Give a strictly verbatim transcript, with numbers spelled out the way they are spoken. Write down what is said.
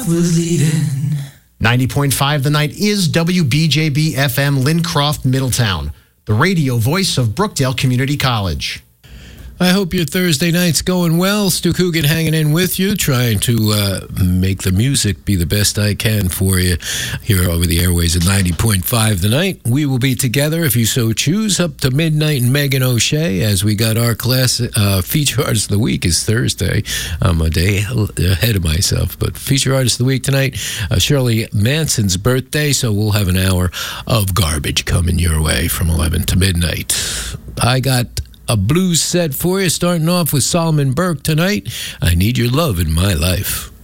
was leading. ninety point five The Night is W B J B F M Lincroft, Middletown, the radio voice of Brookdale Community College. I hope your Thursday night's going well. Stu Coogan hanging in with you, trying to uh, make the music be the best I can for you here over the airways at ninety point five The Night. We will be together, if you so choose, up to midnight in Megan O'Shea, as we got our class uh, Feature Artist of the Week is Thursday. I'm a day ahead of myself, but Feature Artist of the Week tonight, uh, Shirley Manson's birthday, so we'll have an hour of garbage coming your way from eleven to midnight. I got a blues set for you, starting off with Solomon Burke tonight. I Need Your Love in My Life.